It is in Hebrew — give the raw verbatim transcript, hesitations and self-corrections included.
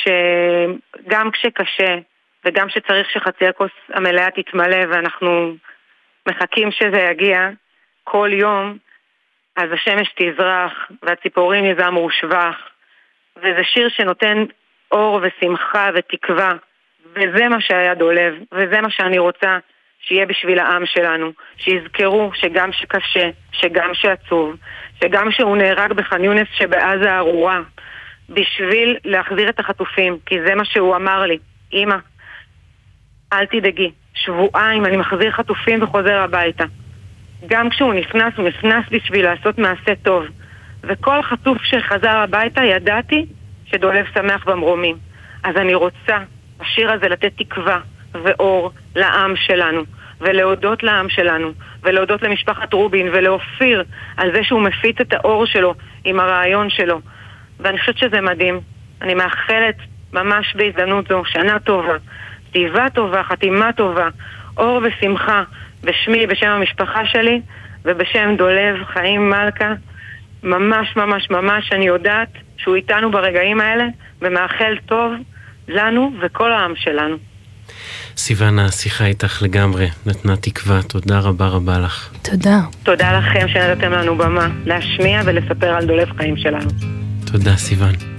שגם כשקשה, וגם שצריך שחצי הכוס המלאה תתמלא, ואנחנו מחכים שזה יגיע כל יום, אז השמש תזרח, והציפורים יזמרו שבח, וזה שיר שנותן אור ושמחה ותקווה, וזה מה שהיה דולב, וזה מה שאני רוצה שיהיה בשביל העם שלנו, שיזכרו שגם שקשה, שגם שעצוב, שגם שהוא נהרג בח'אן יונס שבעזה הארורה, בשביל להחזיר את החטופים, כי זה מה שהוא אמר לי, אמא, אל תדאגי, שבועיים אני מחזיר חטופים וחוזר הביתה. גם כשהוא נכנס, הוא נכנס בשביל לעשות מעשה טוב. וכל חטוף שחזר הביתה ידעתי שדולב שמח במרומים. אז אני רוצה השיר הזה לתת תקווה ואור לעם שלנו, ולהודות לעם שלנו, ולהודות למשפחת רובין ולאופיר על זה שהוא מפיץ את האור שלו עם הרעיון שלו. ואני חושבת שזה מדהים. אני מאחלת ממש בהזדמנות זו שנה טובה, כתיבה טובה, חתימה טובה, אור ושמחה בשמי, בשם המשפחה שלי ובשם דולב חיים מלכה. ממש ממש ממש אני יודעת שהוא איתנו ברגעים האלה ומאחל טוב לנו וכל העם שלנו. סיוון, השיחה איתך לגמרי נתנה תקווה, תודה רבה רבה לך. תודה. תודה לכם שנתתם לנו במה להשמיע ולספר על דולב חיים שלנו. תודה סיוון.